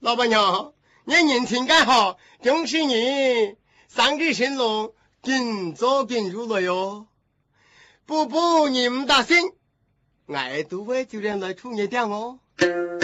老板娘，你年轻干好，恭喜你上级升龙，紧走紧入了哟。不你们大心，爱都会就连来处你点哦。